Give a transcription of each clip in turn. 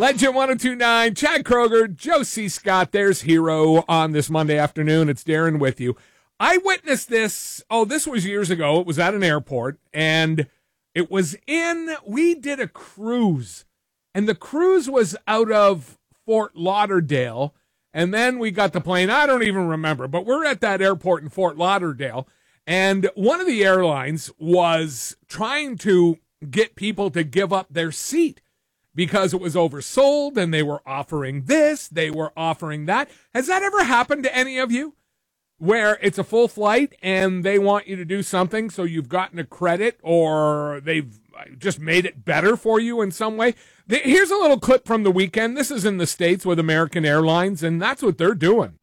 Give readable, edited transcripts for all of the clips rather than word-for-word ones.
Legend 1029, Chad Kroger, Joe C. Scott, there's Hero on this Monday afternoon. It's Darren with you. I witnessed this, this was years ago. It was at an airport, and we did a cruise, and the cruise was out of Fort Lauderdale, and then we got the plane. I don't even remember, but we're at that airport in Fort Lauderdale, and one of the airlines was trying to get people to give up their seat because it was oversold, and they were offering this, they were offering that. Has that ever happened to any of you, where it's a full flight and they want you to do something so you've gotten a credit, or they've just made it better for you in some way? Here's a little clip from the weekend. This is in the States with American Airlines, and that's what they're doing.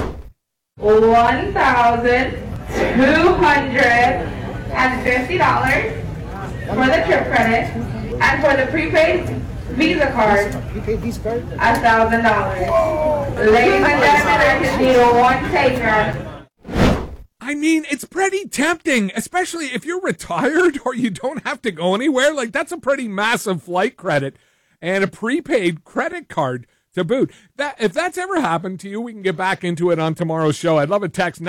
$1,250 for the trip credit, and for the prepaid Visa card, $1,000. Ladies and gentlemen, I just need one taker. I mean, it's pretty tempting, especially if you're retired or you don't have to go anywhere. Like, that's a pretty massive flight credit and a prepaid credit card to boot. If that's ever happened to you, we can get back into it on tomorrow's show. I'd love a text,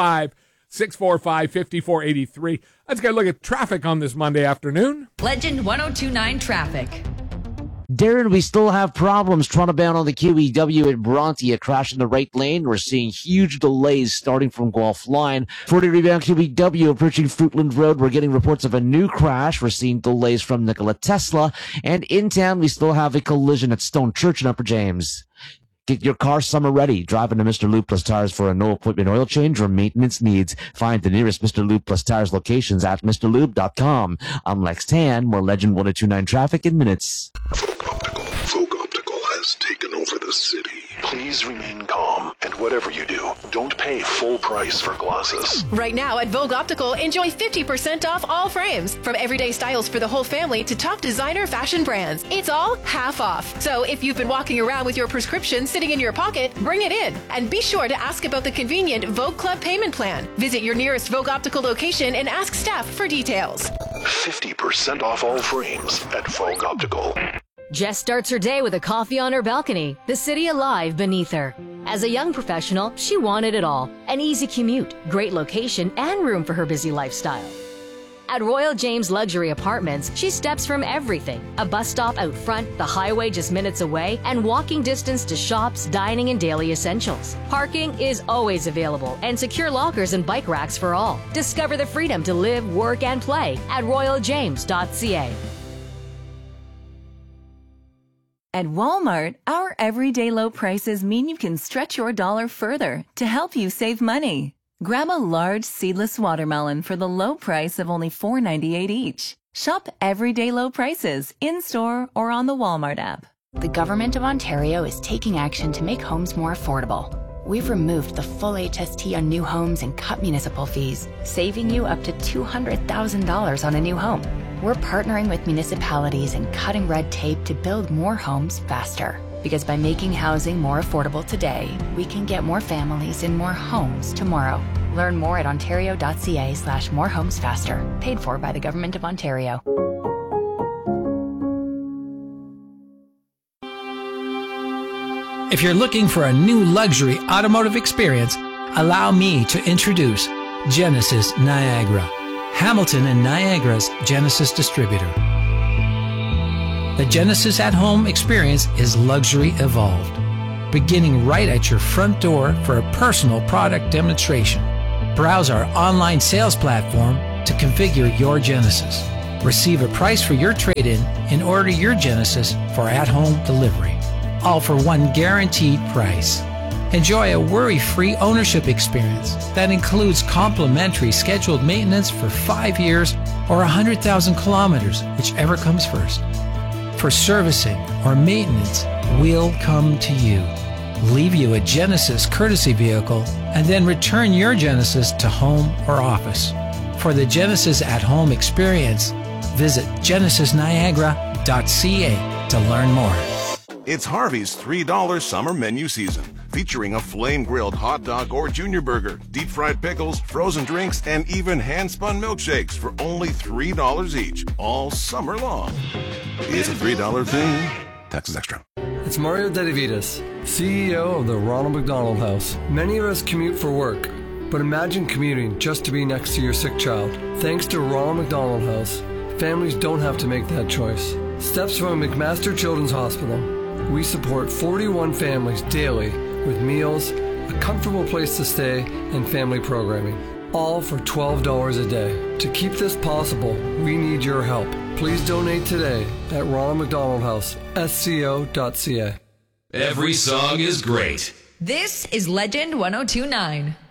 905-645-5483. Let's get a look at traffic on this Monday afternoon. Legend 1029 traffic. Darren, we still have problems trying to bound on the QEW at Bronte, a crash in the right lane. We're seeing huge delays starting from Guelph Line. 40 rebound QEW approaching Fruitland Road. We're getting reports of a new crash. We're seeing delays from Nikola Tesla. And in town, we still have a collision at Stone Church in Upper James. Get your car summer ready. Drive into Mr. Lube Plus Tires for a no-appointment oil change or maintenance needs. Find the nearest Mr. Lube Plus Tires locations at MrLube.com. I'm Lex Tan. More Legend 1029 traffic in minutes. Vogue Optical has taken over the city. Please remain calm, and whatever you do, don't pay full price for glasses. Right now at Vogue Optical, enjoy 50% off all frames. From everyday styles for the whole family to top designer fashion brands. It's all half off. So if you've been walking around with your prescription sitting in your pocket, bring it in. And be sure to ask about the convenient Vogue Club payment plan. Visit your nearest Vogue Optical location and ask staff for details. 50% off all frames at Vogue Optical. Jess starts her day with a coffee on her balcony, the city alive beneath her. As a young professional, she wanted it all. An easy commute, great location, and room for her busy lifestyle. At Royal James Luxury Apartments, she steps from everything. A bus stop out front, the highway just minutes away, and walking distance to shops, dining, and daily essentials. Parking is always available, and secure lockers and bike racks for all. Discover the freedom to live, work, and play at royaljames.ca. At Walmart, our everyday low prices mean you can stretch your dollar further to help you save money. Grab a large seedless watermelon for the low price of only $4.98 each. Shop everyday low prices in-store or on the Walmart app. The Government of Ontario is taking action to make homes more affordable. We've removed the full HST on new homes and cut municipal fees, saving you up to $200,000 on a new home. We're partnering with municipalities and cutting red tape to build more homes faster. Because by making housing more affordable today, we can get more families in more homes tomorrow. Learn more at ontario.ca/morehomesfaster. Paid for by the Government of Ontario. If you're looking for a new luxury automotive experience, allow me to introduce Genesis Niagara, Hamilton and Niagara's Genesis distributor. The Genesis at-home experience is luxury evolved, beginning right at your front door for a personal product demonstration. Browse our online sales platform to configure your Genesis. Receive a price for your trade-in and order your Genesis for at-home delivery. All for one guaranteed price. Enjoy a worry-free ownership experience that includes complimentary scheduled maintenance for 5 years or 100,000 kilometers, whichever comes first. For servicing or maintenance, we'll come to you. Leave you a Genesis courtesy vehicle and then return your Genesis to home or office. For the Genesis at-home experience, visit genesisniagara.ca to learn more. It's Harvey's $3 summer menu season, featuring a flame-grilled hot dog or junior burger, deep-fried pickles, frozen drinks, and even hand-spun milkshakes for only $3 each, all summer long. It's a $3 thing. Taxes extra. It's Mario Dedivitas, CEO of the Ronald McDonald House. Many of us commute for work, but imagine commuting just to be next to your sick child. Thanks to Ronald McDonald House, families don't have to make that choice. Steps from McMaster Children's Hospital. We support 41 families daily with meals, a comfortable place to stay, and family programming. All for $12 a day. To keep this possible, we need your help. Please donate today at Ronald McDonald House, sco.ca. Every song is great. This is Legend 102.9.